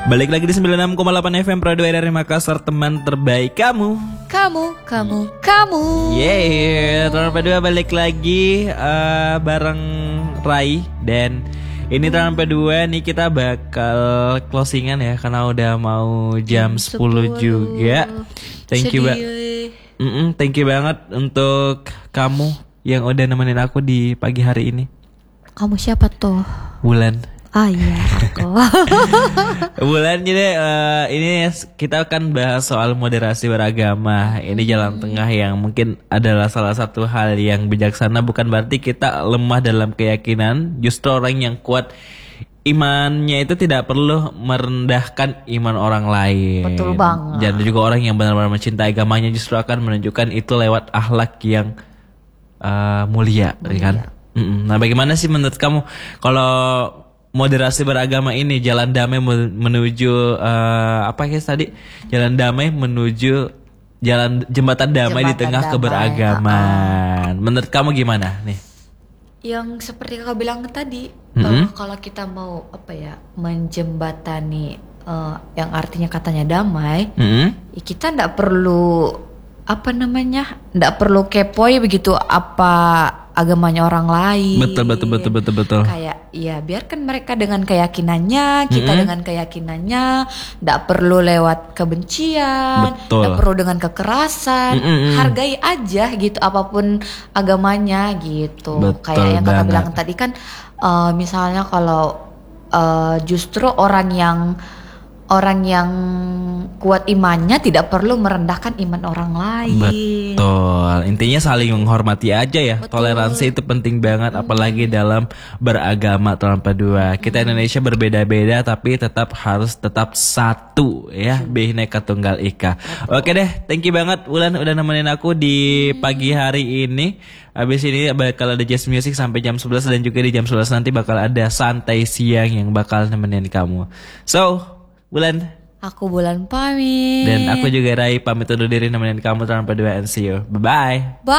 Balik lagi di 96,8 FM Radio dari Makassar, teman terbaik kamu. Kamu. Yeay, Tahun Kedua balik lagi bareng Rai. Dan ini Tahun Kedua nih kita bakal closingan ya, karena udah mau jam 10 juga. Thank you thank you banget untuk kamu yang udah nemenin aku di pagi hari ini. Kamu siapa tuh? Bulan. Ah iya aku. Bulan, jadi ini kita akan bahas soal moderasi beragama. Ini jalan tengah yang mungkin adalah salah satu hal yang bijaksana. Bukan berarti kita lemah dalam keyakinan. Justru orang yang kuat imannya itu tidak perlu merendahkan iman orang lain. Betul banget. Dan juga orang yang benar-benar mencintai agamanya justru akan menunjukkan itu lewat akhlak yang mulia, kan? Nah, bagaimana sih menurut kamu kalau moderasi beragama ini, jalan damai menuju apa ya tadi? Jalan damai menuju jembatan damai di tengah keberagaman. Menurut kamu gimana nih? Yang seperti kakak bilang tadi, kalau kita mau menjembatani yang artinya katanya damai, ya kita ndak perlu ndak perlu kepoy begitu apa agamanya orang lain. Betul. Kayak ya biarkan mereka dengan keyakinannya, kita dengan keyakinannya, ndak perlu lewat kebencian, ndak perlu dengan kekerasan. Hargai aja gitu apapun agamanya gitu. Betul kayak yang kakak banget. bilang tadi kan, misalnya kalau justru orang yang kuat imannya tidak perlu merendahkan iman orang lain. Betul. Intinya saling menghormati aja ya. Betul. Toleransi itu penting banget, apalagi dalam beragama tanpa dua. Kita Indonesia berbeda-beda tapi harus tetap satu ya. Bhinneka Tunggal Ika. Oke deh, thank you banget Wulan udah nemenin aku di pagi hari ini. Habis ini bakal ada jazz music sampai jam 11, dan juga di jam 11 nanti bakal ada santai siang yang bakal nemenin kamu. So, Bulan, Aku Bulan pamit. dan aku juga Rai pamit undur diri nemenin kamu tanpa dua, and see you. Bye-bye.